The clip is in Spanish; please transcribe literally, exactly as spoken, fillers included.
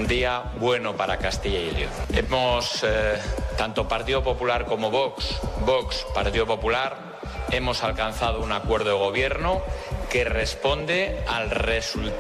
día bueno para Castilla y León. Hemos, eh, tanto Partido Popular como Vox, Vox, Partido Popular, hemos alcanzado un acuerdo de gobierno que responde al resultado